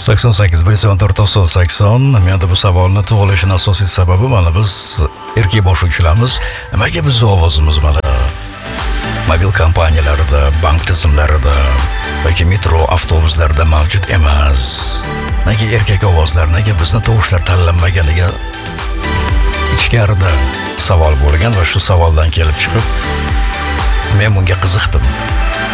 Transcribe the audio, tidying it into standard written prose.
88 menda bu savolni tug'ilishini asosiy sababi mana biz erkak boshlovchilarimiz nimaga bizning ovozimiz mana mobil kompaniyalarda, bank tizimlarida yoki metro, avtobuslarda mavjud emas? Nega erkak ovozlar, nega bizni tovushlar tanlanmaganiga ichkarida savol bo'lgan va shu savoldan kelib chiqib men bunga qiziqdim.